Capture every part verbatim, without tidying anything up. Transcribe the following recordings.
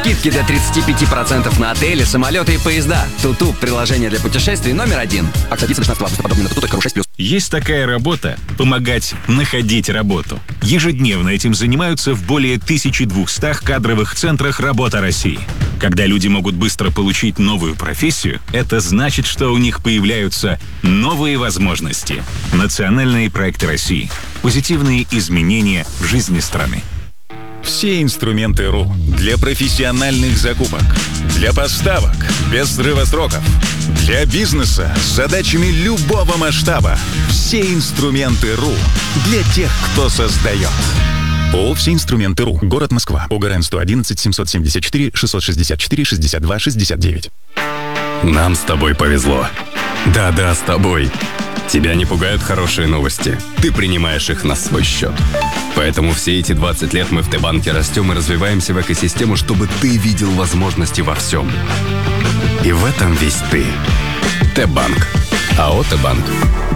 Скидки до тридцать пять процентов на отели, самолеты и поезда. Туту – приложение для путешествий номер один. Акция длится шестнадцатого августа. Подробнее на туту точка ру шесть плюс. Есть такая работа – помогать находить работу. Ежедневно этим занимаются в более тысячи двухстах кадровых центрах «Работа России». Когда люди могут быстро получить новую профессию, это значит, что у них появляются новые возможности. Национальные проекты России. Позитивные изменения в жизни страны. Все инструменты РУ для профессиональных закупок, для поставок без срыва сроков, для бизнеса с задачами любого масштаба. Все инструменты РУ для тех, кто создает. ООО «Все инструменты РУ». Город Москва. ОГРН сто одиннадцать семьсот семьдесят четыре шестьсот шестьдесят четыре шестьдесят два шестьдесят девять. Нам с тобой повезло. Да-да, с тобой. Тебя не пугают хорошие новости. Ты принимаешь их на свой счет. Поэтому все эти двадцать лет мы в Т-банке растем и развиваемся в экосистему, чтобы ты видел возможности во всем. И в этом весь ты. Т-банк. АО «Т-банк».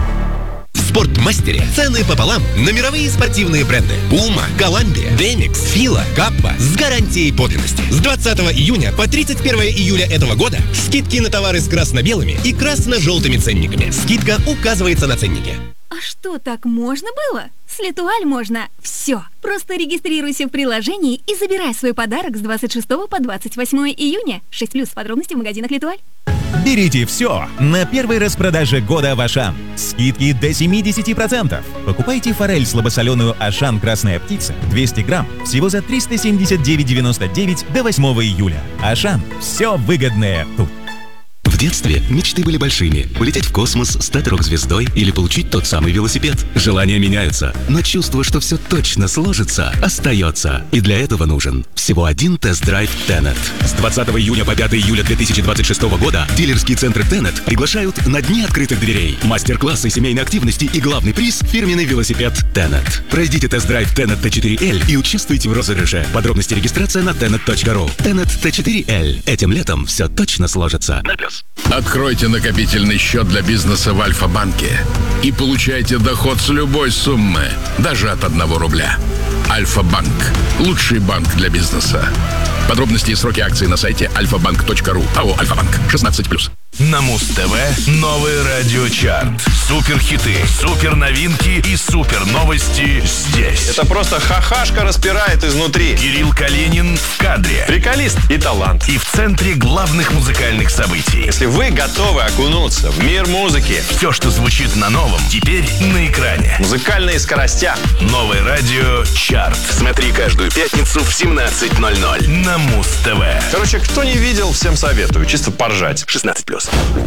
В Спортмастере цены пополам на мировые спортивные бренды Puma, Columbia, Demix, Fila, Kappa с гарантией подлинности. С двадцатого июня по тридцать первого июля этого года скидки на товары с красно-белыми и красно-желтыми ценниками. Скидка указывается на ценнике. А что, так можно было? С Летуаль можно все. Просто регистрируйся в приложении и забирай свой подарок с двадцать шестого по двадцать восьмое июня. шесть плюс подробности в магазинах Летуаль. Берите все на первой распродаже года в Ашан. Скидки до семьдесят процентов. Покупайте форель слабосоленую Ашан «Красная птица» двести грамм всего за триста семьдесят девять девяносто девять до восьмого июля. Ашан. Все выгодное тут. В детстве мечты были большими. Улететь в космос, стать рок-звездой или получить тот самый велосипед. Желания меняются, но чувство, что все точно сложится, остается. И для этого нужен всего один тест-драйв Tenet. С двадцатого июня по пятого июля две тысячи двадцать шестого года дилерские центры Tenet приглашают на дни открытых дверей. Мастер-классы семейной активности и главный приз – фирменный велосипед Tenet. Пройдите тест-драйв Tenet Т четыре Л и участвуйте в розыгрыше. Подробности регистрация на tenet точка ру. Tenet Т четыре Л. Этим летом все точно сложится. На плюс. Откройте накопительный счет для бизнеса в Альфа-банке и получайте доход с любой суммы, даже от одного рубля. Альфа-банк. Лучший банк для бизнеса. Подробности и сроки акций на сайте альфа банк точка ру. АО «Альфа-банк». шестнадцать плюс. На Муз-ТВ новый радиочарт. Супер хиты, супер новинки и супер новости здесь. Это просто хахашка распирает изнутри. Кирилл Калинин в кадре. Приколист и талант. И в центре главных музыкальных событий. Если вы готовы окунуться в мир музыки, все, что звучит на новом, теперь на экране. Музыкальные скоростя. Новый радиочарт. Смотри каждую пятницу в семнадцать ноль ноль на Муз-ТВ. Короче, кто не видел, всем советую. Чисто поржать. шестнадцать плюс.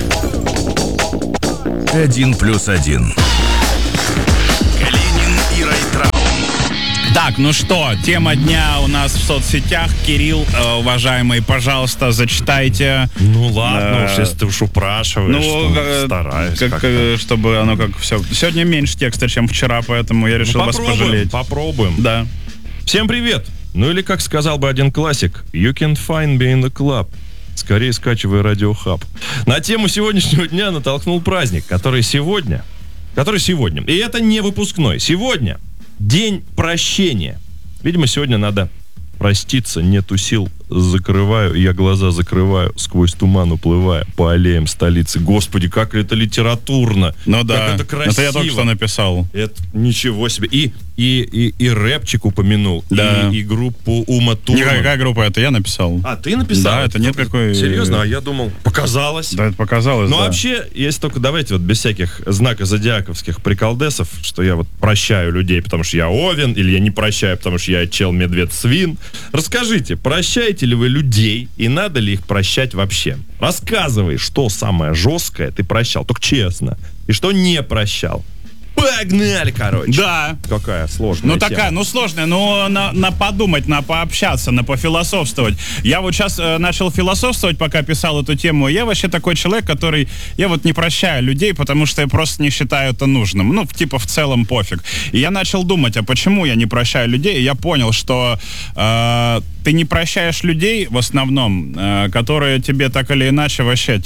Один плюс один. Калинин и Райтраун. Так, ну что, тема дня у нас в соцсетях. Кирилл, э, уважаемый, пожалуйста, зачитайте. Ну ладно, э, уж если ты уж упрашиваешь, ну, то э, стараюсь. Как, э, чтобы оно как все... Сегодня меньше текста, чем вчера, поэтому я решил ну, вас пожалеть. Попробуем. Да. Всем привет. Ну или, как сказал бы один классик, you can find me in the club. Скорее скачивай Радиохаб. На тему сегодняшнего дня натолкнул праздник, который сегодня, который сегодня, и это не выпускной, сегодня день прощения. Видимо, сегодня надо проститься, нету сил, закрываю, я глаза закрываю, сквозь туман уплывая по аллеям столицы. Господи, как это литературно. Ну да, как это красиво. Это я только что написал. Это ничего себе. И, и, и, и рэпчик упомянул, да. и, и группу Ума Турман. Никакая группа, это я написал. А, ты написал? Да, это нет какой... Серьезно? А я думал, показалось. Да, это показалось, Ну, да. вообще, если только давайте вот без всяких знаков зодиаковских приколдесов, что я вот прощаю людей, потому что я овен, или я не прощаю, потому что я чел, медведь, свин. Расскажите, прощаете ли вы людей, и надо ли их прощать вообще? Рассказывай, что самое жесткое ты прощал, только честно, и что не прощал. Погнали, короче. Да. Какая сложная Ну тема. такая, ну сложная, ну на, на подумать, на пообщаться, на пофилософствовать. Я вот сейчас э, начал философствовать, пока писал эту тему. Я вообще такой человек, который, я вот не прощаю людей, потому что я просто не считаю это нужным. Ну, типа в целом пофиг. И я начал думать, а почему я не прощаю людей? И я понял, что э, ты не прощаешь людей в основном, э, которые тебе так или иначе вообще тебе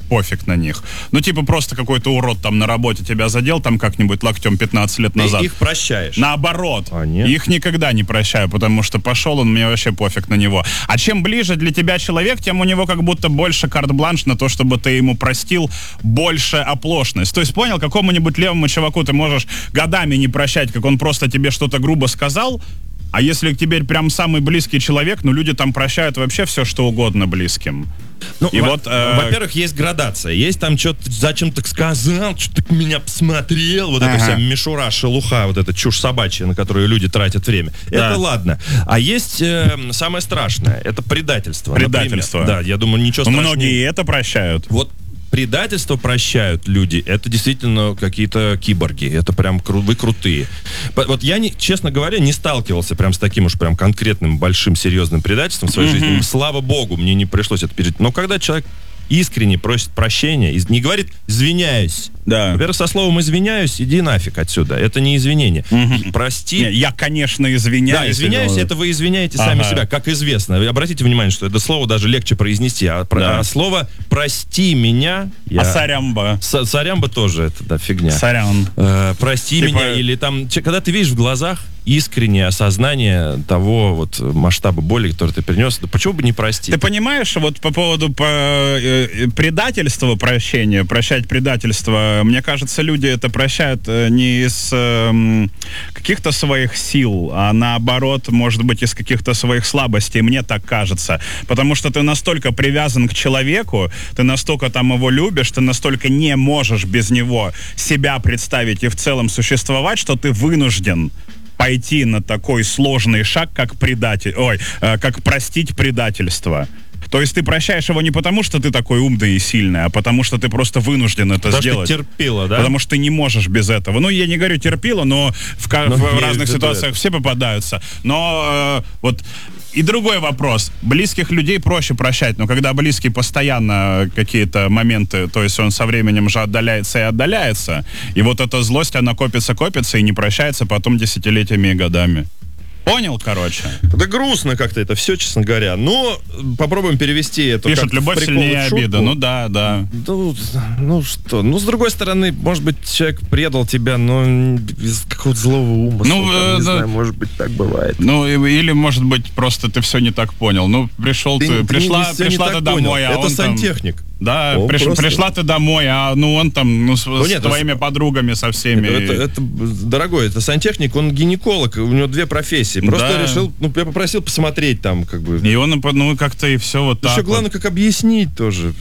пофиг на них. Ну, типа, просто какой-то урод там на работе тебя задел, там как-нибудь локтем пятнадцать лет назад. Ты их прощаешь? Наоборот. А, нет? Их никогда не прощаю, потому что пошел он, мне вообще пофиг на него. А чем ближе для тебя человек, тем у него как будто больше карт-бланш на то, чтобы ты ему простил, больше оплошность. То есть, понял, какому-нибудь левому чуваку ты можешь годами не прощать, как он просто тебе что-то грубо сказал, а если к тебе прям самый близкий человек, ну, люди там прощают вообще все, что угодно близким. Ну, и во- вот, э... во-первых, есть градация. Есть там что-то, зачем ты сказал, что ты меня посмотрел, вот Ага. эта вся мишура, шелуха, вот эта чушь собачья, на которую люди тратят время. Да. Это ладно. А есть э, самое страшное, это предательство. Предательство. Например. Да, я думаю, ничего страшнее. Многие это прощают. Вот предательство прощают люди, это действительно какие-то киборги, это прям кру- вы крутые. П- Вот я, не, честно говоря, не сталкивался прям с таким уж прям конкретным, большим, серьезным предательством в своей Мгм. жизни. Слава богу, мне не пришлось это пережить. Но когда человек искренне просит прощения, из- не говорит «извиняюсь». Да. Во-первых, со словом «извиняюсь» иди нафиг отсюда. Это не извинение. Прости. Не, я, конечно, извиняюсь. Да, извиняюсь, это вы извиняете сами Ага. себя, как известно. Вы обратите внимание, что это слово даже легче произнести. А, про- Да. а слово «прости меня». А сорямба? С- сорямба тоже это да, фигня. Сорян. Э, прости Типа- меня. Или там, че- когда ты видишь в глазах искреннее осознание того вот масштаба боли, который ты перенес, да почему бы не простить? Ты понимаешь, вот по поводу по, э, э, предательства, прощения, прощать предательство, мне кажется, люди это прощают э, не из э, м, каких-то своих сил, а наоборот, может быть, из каких-то своих слабостей, мне так кажется. Потому что ты настолько привязан к человеку, ты настолько там его любишь, ты настолько не можешь без него себя представить и в целом существовать, что ты вынужден пойти на такой сложный шаг, как предатель, ой, э, как простить предательство. То есть ты прощаешь его не потому, что ты такой умный и сильный, а потому что ты просто вынужден это Потому что сделать. терпила, да? Потому что ты не можешь без этого. Ну, я не говорю терпила, но в, ка- Ну, в имею в разных виду ситуациях это. все попадаются. Но э, вот и другой вопрос. Близких людей проще прощать, но когда близкий постоянно какие-то моменты, то есть он со временем же отдаляется и отдаляется, и вот эта злость, она копится-копится и не прощается потом десятилетиями и годами. Понял, короче? Да грустно как-то это все, честно говоря. Но попробуем перевести это Пишут, как-то в любовь прикол, сильнее в шутку. обиды. Ну да, да. Ну, ну что, ну с другой стороны, может быть, человек предал тебя, но без какого-то злого умысла. Ну, там, э, не да. знаю, может быть, так бывает. Ну, и- или, может быть, просто ты все не так понял. Ну, пришел ты, Ты- ты пришла, не- всё не пришла так ты домой, понял. а Это он там... сантехник. Да, Он приш- просто- пришла ты домой, а ну он там ну, с, Ну, с нет, твоими это- подругами со всеми. Это, это- это, дорогой, это сантехник, он гинеколог, у него две профессии. Просто Да. решил, ну, я попросил посмотреть там, как бы. И он, ну, как-то и все вот так Еще вот. главное, как объяснить тоже.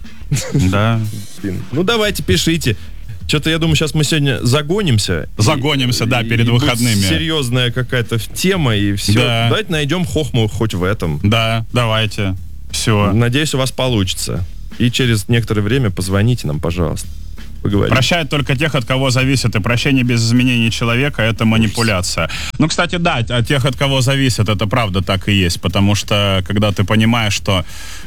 Да. Блин. Ну, давайте, пишите. Что-то, я думаю, сейчас мы сегодня загонимся. Загонимся, И- да, перед и будет выходными. серьезная какая-то тема, и все. Да. Давайте найдем хохму хоть в этом. Да, давайте. Все. Надеюсь, у вас получится. И через некоторое время позвоните нам, пожалуйста. Поговорим. Прощают только тех, от кого зависит. И прощение без изменений человека — это манипуляция. Ну, кстати, да, от тех, от кого зависит, это правда так и есть. Потому что, когда ты понимаешь, что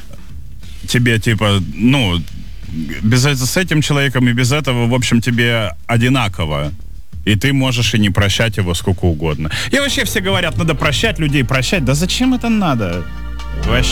тебе, типа, ну, без, эт- с этим человеком и без этого, в общем, тебе одинаково. И ты можешь и не прощать его сколько угодно. И вообще все говорят, надо прощать людей, прощать. Да зачем это надо? Вообще.